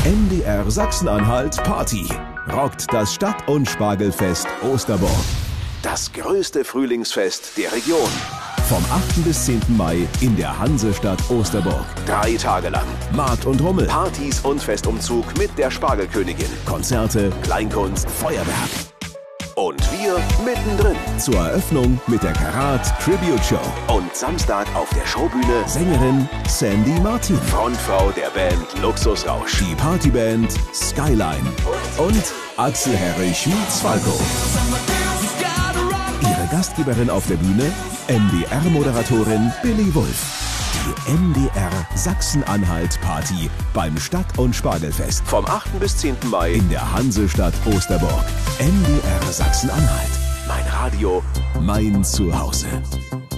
MDR Sachsen-Anhalt Party rockt das Stadt- und Spargelfest Osterburg. Das größte Frühlingsfest der Region. Vom 8. bis 10. Mai in der Hansestadt Osterburg. 3 Tage lang. Markt und Rummel, Partys und Festumzug mit der Spargelkönigin. Konzerte, Kleinkunst, Feuerwerk. Und wir mittendrin. Zur Eröffnung mit der Karat Tribute Show. Und Samstag auf der Showbühne Sängerin Sandy Martin. Frontfrau der Band Luxusrausch. Die Partyband Skyline. Und Axel Herrich meets Falco. Ihre Gastgeberin auf der Bühne, MDR-Moderatorin Billy Wulff. Die MDR Sachsen-Anhalt Party beim Stadt- und Spargelfest. Vom 8. bis 10. Mai in der Hansestadt Osterburg. MDR Sachsen-Anhalt. Mein Radio, mein Zuhause.